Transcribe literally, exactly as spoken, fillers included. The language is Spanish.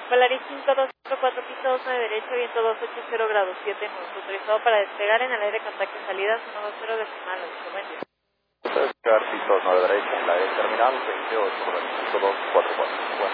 Volaris cinco dos cuatro cuatro, pista dos nueve derecho, viento dos ochenta grados siete nudos, autorizado para despegar en el aire contacto y salida uno dos cero decimal ocho. Buen día. Despegar pista dos nueve derecho en el aire terminal veintiocho, Volaris cinco dos cuatro cuatro.